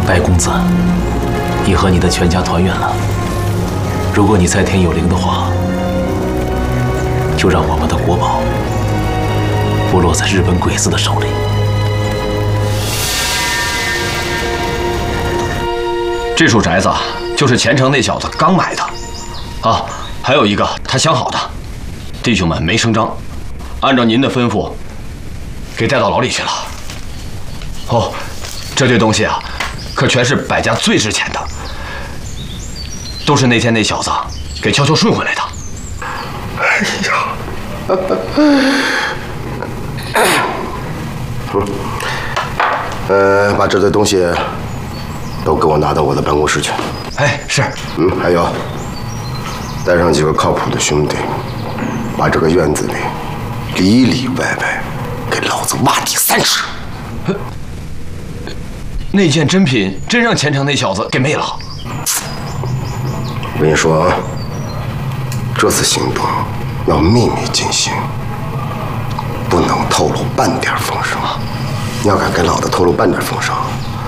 白公子，你和你的全家团圆了。如果你在天有灵的话，就让我们的国宝不落在日本鬼子的手里。 这处宅子就是前城那小子刚买的，啊，还有一个他相好的，弟兄们没声张，按照您的吩咐，给带到牢里去了。哦，这堆东西啊，可全是百家最值钱的，都是那天那小子给悄悄顺回来的。 哎呀，把这堆东西都给我拿到我的办公室去。 哎，是。 还有，带上几个靠谱的兄弟，把这个院子里里里外外给老子挖地3尺。 那件珍品真让前城那小子给昧了。 我跟你说啊，这次行动要秘密进行，不能透露半点风声。你要敢给老子透露半点风声，